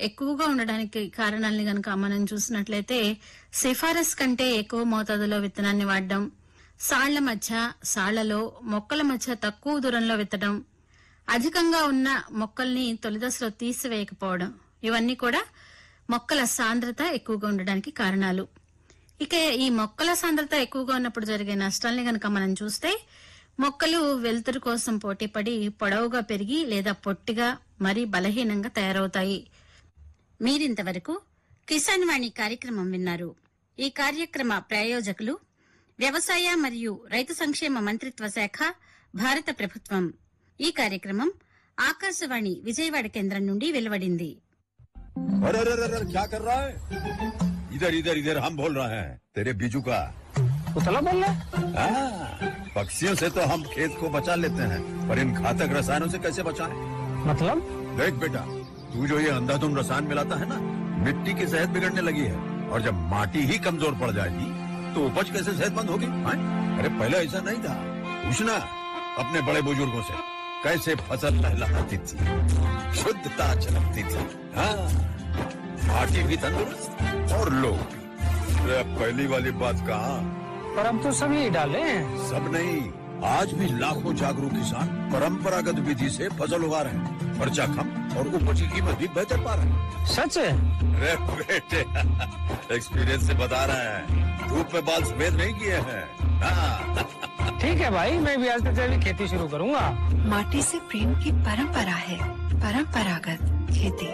ఎక్కువగా ఉండడానికి కారణాలని గనక మనం చూసినట్లయితే సిఫారసు కంటే ఎక్కువ మోతాదులో విత్తనాన్ని వాడడం, సాళ్ల మధ్య, సాళ్లలో మొక్కల మధ్య తక్కువ దూరంలో విత్తడం, అధికంగా ఉన్న మొక్కల్ని తొలిదశలో తీసివేయకపోవడం, ఇవన్నీ కూడా మొక్కల సాంద్రత ఎక్కువగా ఉండడానికి కారణాలు. ఇక ఈ మొక్కల సాంద్రత ఎక్కువగా ఉన్నప్పుడు జరిగే నష్టాల్ని గనక మనం చూస్తే మొక్కలు వెలుతురు కోసం పోటీపడి పొడవుగా పెరిగి లేదా పొట్టిగా మరీ బలహీనంగా తయారవుతాయి. మీరింతవరకు కిసాన్ వాణి కార్యక్రమం విన్నారు. ఈ కార్యక్రమ ప్రాయోజకులు వ్యవసాయ మరియు రైతు సంక్షేమ మంత్రిత్వ శాఖ, భారత ప్రభుత్వం. ఈ కార్యక్రమం ఆకాశవాణి విజయవాడ కేంద్రం నుండి వెలువడింది. अरे अरे अरे क्या कर रहा है? इधर इधर इधर हम बोल रहे हैं तेरे बीजू का। उतला बोल रहा है? पक्षियों से तो हम खेत को बचा लेते हैं, पर इन घातक रसायनों से कैसे बचाएं? मतलब? देख बेटा, तू जो ये अंधाधुंध रसायन मिलाता है ना, मिट्टी की सेहत बिगड़ने लगी है। और जब माटी ही कमजोर पड़ जाएगी तो उपज कैसे सेहतमंद होगी? अरे पहले ऐसा नहीं था। पूछना अपने बड़े बुजुर्गों से, कैसे फसल लहलहाती थी, शुद्धता झलकती थी। माटी भी तंदुरुस्त और लोग भी। अरे पहली वाली बात कहाँ? पर अब तो सभी डाले हैं। सब नहीं, आज भी लाखों जागरूक किसान परंपरागत विधि से फसल उगा रहे हैं। खर्चा कम और उपज की कीमत भी बेहतर पा रहे हैं। सच है? अरे बेटे एक्सपीरियंस से बता रहे हैं, धूप में बाल सफेद नहीं किए हैं। ठीक है भाई, मैं भी आज से जैविक खेती शुरू करूंगा। माटी से प्रेम की परंपरा है, परंपरागत खेती।